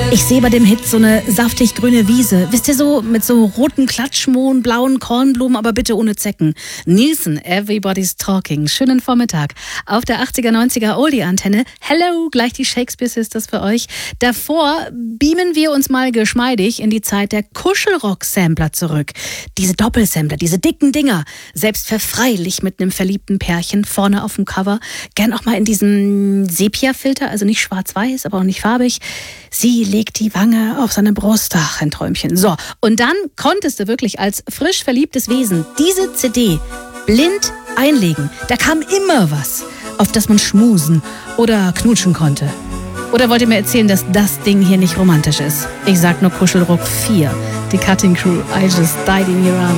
Ich sehe bei dem Hit so eine saftig grüne Wiese. Wisst ihr, so mit so roten Klatschmohn, blauen Kornblumen, aber bitte ohne Zecken. Nielsen, Everybody's Talking. Schönen Vormittag auf der 80er, 90er Oldie-Antenne. Hello, gleich die Shakespeare Sisters für euch. Davor beamen wir uns mal geschmeidig in die Zeit der Kuschelrock-Sampler zurück. Diese Doppelsampler, diese dicken Dinger. Selbstverfreilich mit einem verliebten Pärchen vorne auf dem Cover. Gern auch mal in diesem Sepia-Filter, also nicht schwarz-weiß, aber auch nicht farbig. Sie legt die Wange auf seine Brust. Ach, ein Träumchen. So, und dann konntest du wirklich als frisch verliebtes Wesen diese CD blind einlegen. Da kam immer was, auf das man schmusen oder knutschen konnte. Oder wollt ihr mir erzählen, dass das Ding hier nicht romantisch ist? Ich sag nur Kuschelrock 4. Die Cutting Crew, I Just Died in Your Arms.